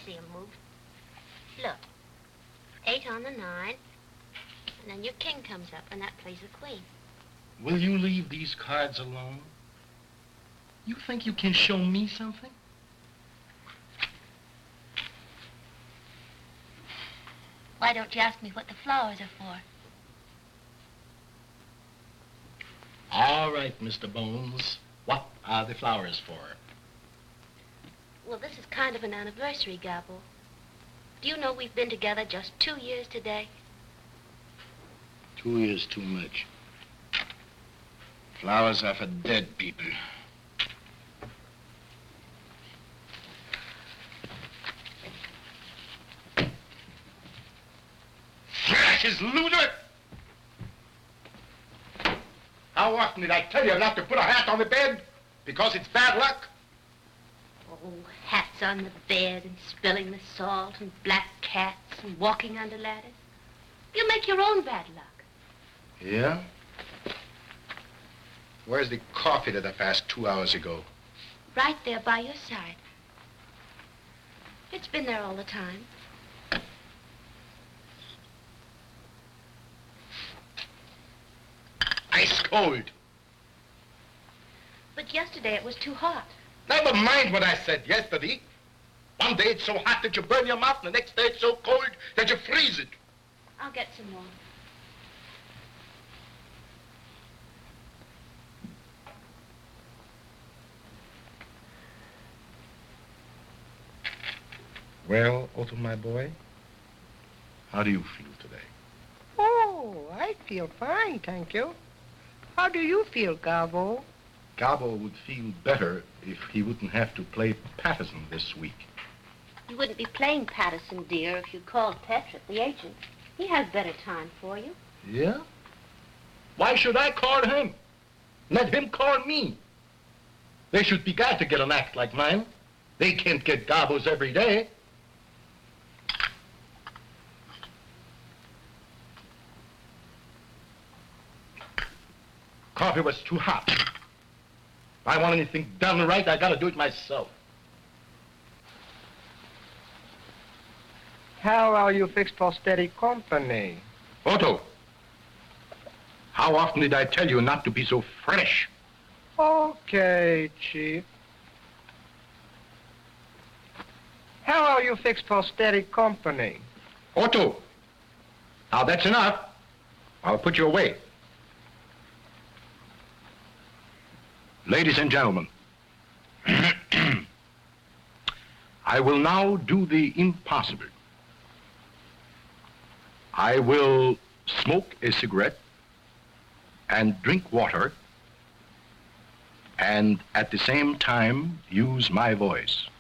see 'em move. Look. 8 on the 9. And then your king comes up, and that plays the queen. Will you leave these cards alone? You think you can show me something? Why don't you ask me what the flowers are for? All right, Mr. Bones. What are the flowers for? Well, this is kind of an anniversary, Gobble. Do you know we've been together just 2 years today? 2 years too much. Flowers are for dead people. Thrashes, loser! How often did I tell you not to put a hat on the bed? Because it's bad luck? Oh, hats on the bed and spilling the salt and black cats and walking under ladders. You make your own bad luck. Yeah? Where's the coffee that I passed 2 hours ago? Right there by your side. It's been there all the time. Ice cold. But yesterday it was too hot. Never mind what I said yesterday. One day it's so hot that you burn your mouth, and the next day it's so cold that you freeze it. I'll get some more. Well, Otto, my boy, how do you feel today? Oh, I feel fine, thank you. How do you feel, Gobbo? Gobbo would feel better if he wouldn't have to play Patterson this week. You wouldn't be playing Patterson, dear, if you called Petrick, the agent. He has better time for you. Yeah? Why should I call him? Let him call me. They should be glad to get an act like mine. They can't get Gobbos every day. Coffee was too hot. If I want anything done right, I gotta do it myself. How are you fixed for steady company? Otto, how often did I tell you not to be so fresh? Okay, Chief. How are you fixed for steady company? Otto, now that's enough. I'll put you away. Ladies and gentlemen, I will now do the impossible. I will smoke a cigarette and drink water and at the same time use my voice.